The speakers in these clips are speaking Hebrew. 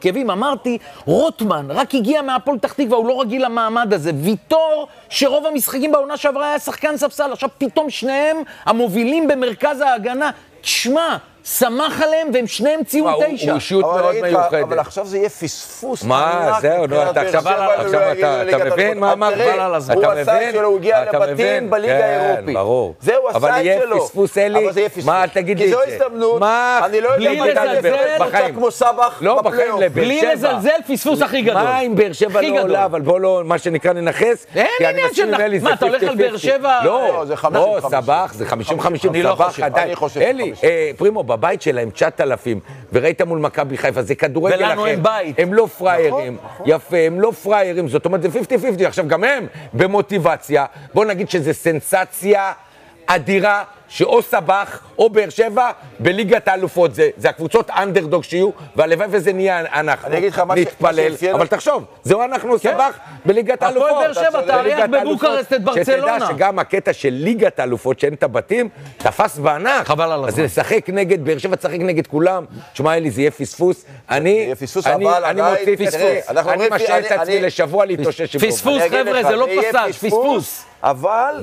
הרכבים, אמרתי, רוטמן רק הגיע מהפועל פתח תקווה, הוא לא רגיל למעמד הזה. ויטור, שרוב המשחקים בעונה שעברה היה שחקן ספסל, עכשיו פתאום שניהם המובילים במרכז ההגנה. תשמע, שמח עליהם, והם שניהם ציון 9. הוא אישיות מאוד מיוחדת. אבל עכשיו זה יהיה פספוס. מה, זהו, אתה מבין מה אמרת? הוא עשה שלו, הוא הגיע לבתים בליגה האירופית. ברור. זהו, עשה את שלו. אבל יהיה פספוס, אלי. מה, תגיד לי את זה. כי זו הזדמנות, אני לא יודע לזלזל כמו סבח בפלייאוף. בלי לזלזל, פספוס הכי גדול. מה אם באר שבע לא עולה, אבל בוא לא, מה שנקרא ננחס. אין עניין של נחס. מה, אתה הולך על באר שבע? לא, סבח, זה 50-50, סבח עדיין. אלי, פרימו, בבית שלהם 9,000, וראית מול מכבי חיפה, זה כדורגל אחר. ולנו אין בית. הם לא פריירים, יפה, הם לא פריירים, זאת אומרת, זה 50-50, עכשיו גם הם במוטיבציה, בוא נגיד שזה סנסציה אדירה, שאו סבח או באר שבע בליגת האלופות, זה הקבוצות אנדרדוג שיהיו, והלוואי וזה נהיה אנחנו נתפלל, אבל תחשוב, זהו אנחנו סבח בליגת האלופות. הפועל באר שבע תארח בבוקרסט את ברצלונה. שתדע שגם הקטע של ליגת האלופות שאין את הבתים, תפס בענק. חבל על הזמן. אז לשחק נגד, באר שבע תשחק נגד כולם, תשמע אלי, זה יהיה פספוס. אני מוציא את עצמי, אני משאר את עצמי לשבוע להתאושש. פספוס חבר'ה, זה לא פסאז', פספוס. אבל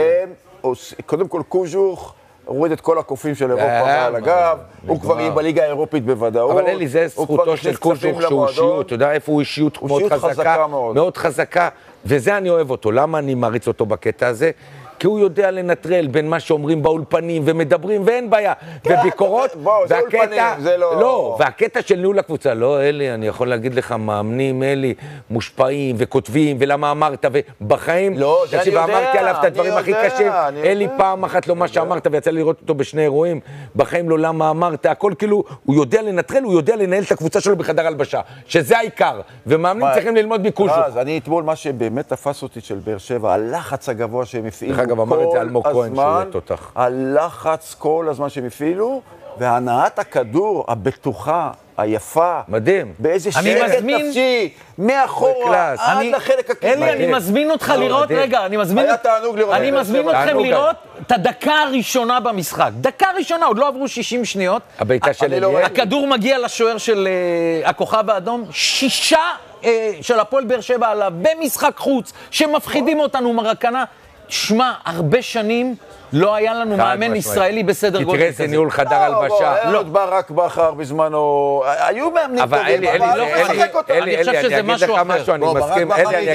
קודם כל קוז'וך הוריד את כל הקופים של אירופה מעל הגב, הוא כבר יהיה בליגה האירופית בוודאות. אבל אלי, זה זכותו של קוז'וך שהוא אישיות, אתה יודע איפה הוא אישיות מאוד חזקה, מאוד חזקה, וזה אני אוהב אותו. למה אני מעריץ אותו בקטע הזה? כי הוא יודע לנטרל בין מה שאומרים באולפנים ומדברים ואין בעיה. וביקורות, והקטע, לא, והקטע של ניהול הקבוצה, לא, אלי, אני יכול להגיד לך, מאמנים, אלי, מושפעים וכותבים, ולמה אמרת, ובחיים, תקשיב, אמרתי עליו את הדברים הכי קשים, אלי פעם אחת לא מה שאמרת, ויצא לראות אותו בשני אירועים, בחיים לא למה אמרת, הכל כאילו, הוא יודע לנטרל, הוא יודע לנהל את הקבוצה שלו בחדר הלבשה, שזה העיקר, ומאמנים צריכים ללמוד מקוז'וך. אז אני אתמול מה שבאמת תפס אותי של באר שבע, הלחץ הגבוה שהם הפעילו אגב, אמר את זה אלמוג כהן שהוא תותח. הלחץ כל הזמן שהם הפעילו, והנעת הכדור הבטוחה, היפה. מדהים. באיזה שקט נפשי, מאחורה, עד לחלק הקדמי. אלי, אני מזמין אותך לראות, רגע, אני מזמין אתכם לראות את הדקה הראשונה במשחק. דקה ראשונה, עוד לא עברו 60 שניות. הביתה של אליאל. הכדור מגיע לשוער של הכוכב האדום, 6 של הפועל באר שבע עליו, במשחק חוץ, שמפחידים אותנו מרקנה. שמע, הרבה שנים לא היה לנו מאמן ישראלי בסדר גודל כזה. תראה, זה ניהול חדר הלבשה. היה עוד ברק בכר בזמנו, היו מאמנים טובים, אבל לא משחק אותם. אני חושב שזה משהו אחר. אני מסכים,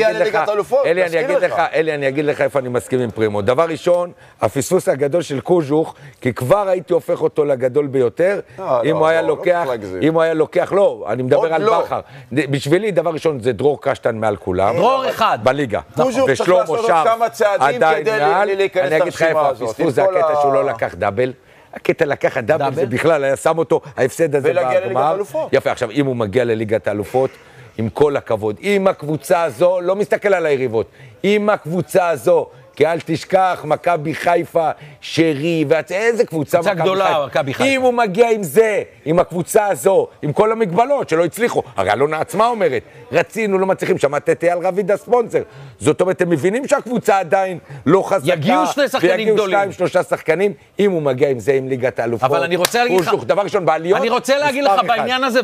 אלי, אני אגיד לך איפה אני מסכים עם פרימו. דבר ראשון, הפספוס הגדול של קוז'וך, כי כבר הייתי הופך אותו לגדול ביותר, אם הוא היה לוקח, לא, אני מדבר על בכר. בשבילי, דבר ראשון, זה דרור קשטן מעל כולם. דרור אחד. בליגה. קוז'וך צריך לעשות עוד כמה צעדים כדי להיכנס לרשימה הזאת. הפספוס זה הקטע שהוא לא לקח דאבל. הקטע לקח דאבל, זה בכלל היה שם אותו, ההפסד הזה בגמר. יפה, עכשיו, אם הוא מגיע לליגת האלופות, עם כל הכבוד, עם הקבוצה הזו, לא מסתכל על היריבות, עם הקבוצה הזו, כי אל תשכח, מכבי חיפה, שרי, איזה קבוצה מכבי חיפה. אם הוא מגיע עם זה, עם הקבוצה הזו, עם כל המגבלות שלא הצליחו, הרי אלונה עצמה אומרת, רצינו, לא מצליחים, שמעת את אייל רביד הספונסר. זאת אומרת, הם מבינים שהקבוצה עדיין לא חזקה. יגיעו 2 שחקנים גדולים. ויגיעו 2-3 שחקנים, אם הוא מגיע עם זה, עם ליגת האלופות. אבל אני רוצה להגיד לך, דבר ראשון, בעליות, אני רוצה להגיד לך בעניין הזה,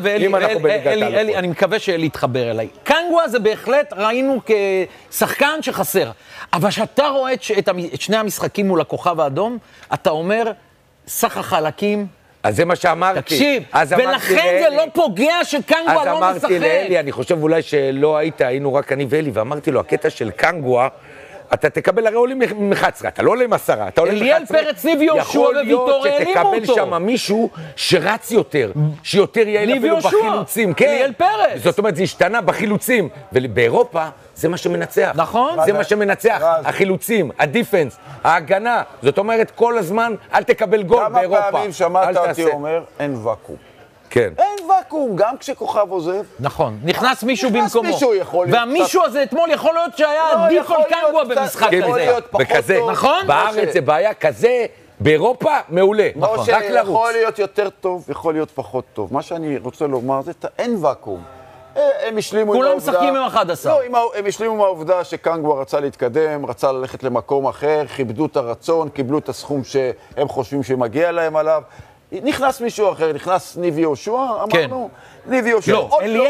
ואלי, אני מקווה שאלי יתחבר אליי. קנגווה זה בהחלט ראינו כשחקן שחסר. אבל שאתה רואה את שני המשחקים מול הכוכב האדום, אתה אומר, סך החלקים... אז זה מה שאמרתי. תקשיב, ולכן זה לא פוגע שקנגווה לא משחק. אז אמרתי לאלי, אני חושב אולי שלא היית, היינו רק אני ואלי, ואמרתי לו, הקטע של קנגווה, אתה תקבל הרי עולים מ-11, אתה לא עולה עם 10, אתה עולה עם 11. אליאל פרץ ניב יהושע וויטור העלימו אותו. יכול להיות שתקבל שם מישהו שרץ יותר, שיותר יעיל אפילו בחילוצים. אליאל פרץ. זאת אומרת, זה השתנה בחילוצים, ובאירופה זה מה שמנצח. נכון. זה מה שמנצח, החילוצים, הדיפנס, ההגנה. זאת אומרת, כל הזמן אל תקבל גול באירופה. כמה פעמים שמעת אותי אומר, אין ואקום. כן. אין ואקום, גם כשכוכב עוזב. נכון, נכנס מישהו במקומו. מישהו יכול להיות... והמישהו הזה אתמול יכול להיות שהיה עדיף על קנגווה במשחק כזה. וכזה, נכון? בארץ זה בעיה כזה, באירופה מעולה. רק לרוץ. יכול להיות יותר טוב, יכול להיות פחות טוב. מה שאני רוצה לומר זה, אין ואקום. הם השלימו עם העובדה... כולם משחקים עם 11. לא, הם השלימו עם העובדה שקנגווה רצה להתקדם, רצה ללכת למקום אחר, כיבדו את הרצון, קיבלו את הסכום שהם חושבים שמגיע להם עליו. נכנס מישהו אחר, נכנס ניב יהושע, אמרנו, ניב יהושע. לא,